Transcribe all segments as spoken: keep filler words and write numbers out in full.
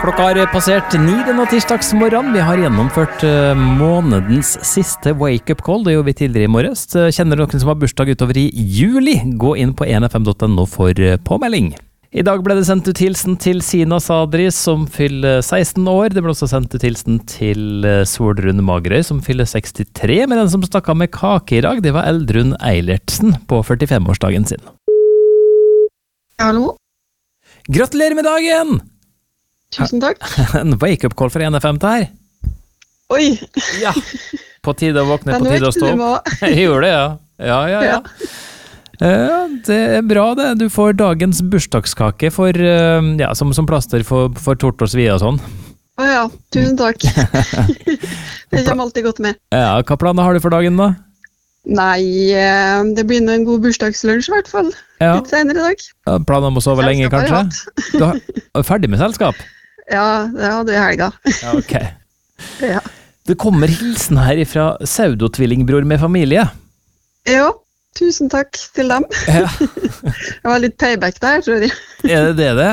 Klokka har passert ni denne tirsdagsmorgen. Vi har gjennomført uh, månedens siste wake-up call. Det gjorde vi tidligere i morges. Kjenner du noen som har bursdag utover i juli? Gå inn på en f m punktum no for uh, påmelding. I dag ble det sendt ut hilsen til Sina Sadri, som fyller seksten år. Det ble også sendt ut hilsen til uh, Solrun Magerøy, som fyller sekstitre. Men den som stakk av med kake i dag, det var Eldrun Eilertsen på førtifem-årsdagen sin. Hallo. Gratulerer med dagen! Tusen takk. En wake-up call for en f m til her. Oi! Ja, på tide å våkne, på Den tide å stå vekte opp. Jeg gjorde det, ja. Ja, ja, ja. Ja, det er bra det. Du får dagens bursdagskake for, uh, ja, som, som plaster for, for tort og svie og sånn. Å ja, tusen takk. Det kommer alltid godt med. Ja, hva planer har du for dagen da? Nei, eh, det blir en god bursdagslunsj i hvert fall. Ja. Litt senere i dag. Ja, planer om å sove lenge, Selskap har jeg kanskje? Du har, er ferdig med selskap? Ja, det hadde jeg i helga. Ja, ok. Ja. Det kommer hilsen her fra pseudotvillingbror med familie. Ja, tusen takk til dem. Ja. Det var litt payback der, tror jeg. Er det det det?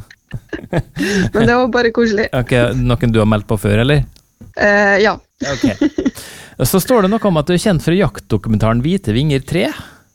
Men det var bare koselig. Ok, noen du har meldt på før, eller? Eh, ja. Ok. Så står det noe om at du er kjent for jaktdokumentaren Hvite vinger tre.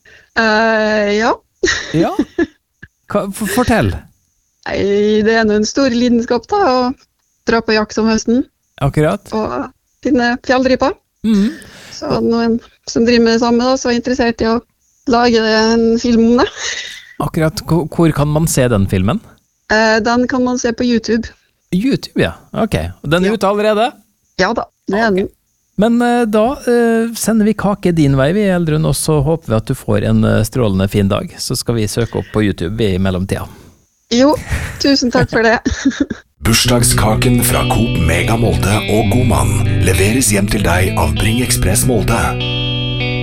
Eh, ja. Ja. Hva, for, fortell. Nei, det er en stor lidenskap da, å dra på jakt om høsten. Akkurat. Og finne fjellryper. Mhm. Så noen som driver med det samme da, så er interessert i å lage en film om det. Akkurat. Hvor, hvor kan man se den filmen? Eh, den kan man se på YouTube. YouTube, ja. Ok. Og den er Ja. ute allerede? Ja da, det er den. Men eh, da eh, sender vi kake din vei, vi Eldrun, og så håper vi at du får en eh, strålende fin dag. Så skal vi søke opp på YouTube i mellomtida. Jo, tusen takk for det. Bursdagskaken fra Coop Mega Molde og Godmann leveres hjem til deg av Bring Express Molde.